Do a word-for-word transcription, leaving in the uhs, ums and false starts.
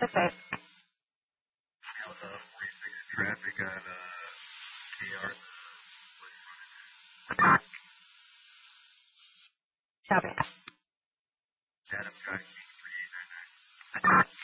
Okay. Alpha forty-six traffic on uh, K R. Copy. Adam Tracking three eight nine nine.